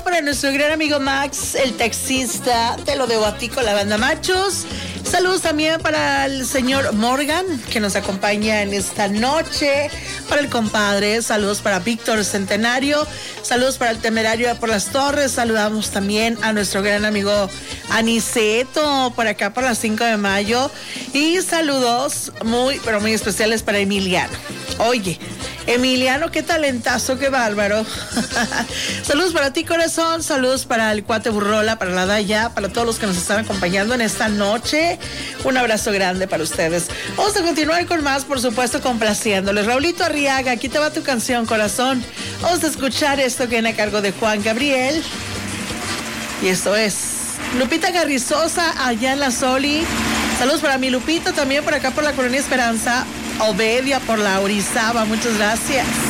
para nuestro gran amigo Max, el taxista. Te lo debo a ti con la banda Machos. Saludos también para el señor Morgan, que nos acompaña en esta noche. Para el compadre, saludos para Víctor Centenario. Saludos para el Temerario por las Torres. Saludamos también a nuestro gran amigo Aniceto, por acá por las 5 de mayo. Y saludos muy, pero muy especiales para Emiliano. Oye, Emiliano, qué talentazo, qué bárbaro. Saludos para ti, corazón. Saludos para el cuate Burrola, para la Daya, para todos los que nos están acompañando en esta noche. Un abrazo grande para ustedes. Vamos a continuar con más, por supuesto, complaciéndoles. Raulito Arriaga, aquí te va tu canción, corazón. Vamos a escuchar esto que viene a cargo de Juan Gabriel. Y esto es Lupita Garrizosa, allá en la Soli. Saludos para mi Lupita, también por acá por la Colonia Esperanza. Obedia por la Orizaba, muchas gracias.